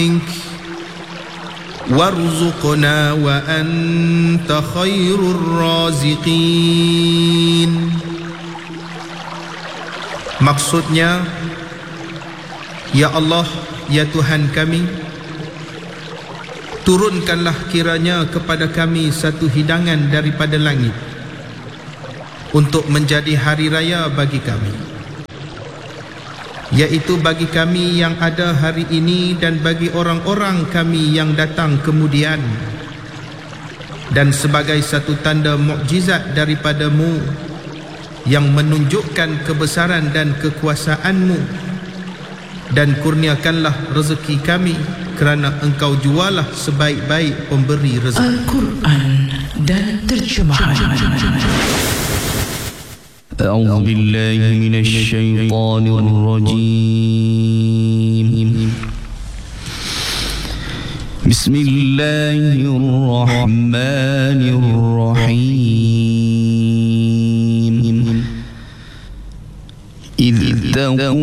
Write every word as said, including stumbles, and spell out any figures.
warzuqna wa anta khairur raziqin. Maksudnya, ya Allah, ya Tuhan kami, turunkanlah kiranya kepada kami satu hidangan daripada langit untuk menjadi hari raya bagi kami, yaitu bagi kami yang ada hari ini dan bagi orang-orang kami yang datang kemudian, dan sebagai satu tanda mukjizat daripadamu yang menunjukkan kebesaran dan kekuasaanmu, dan kurniakanlah rezeki kami kerana engkau jualah sebaik-baik pemberi rezeki. Al-Quran dan terjemahan. A'udzu billahi minasy syaithanir rajim. Bismillahirrahmanirrahim. إذ